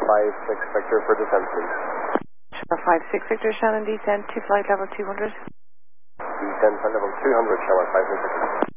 56 Victor for descent, please. Tower 56 Victor, Shannon, descent to flight level 200. Descent for level 200, Tower 56 Victor.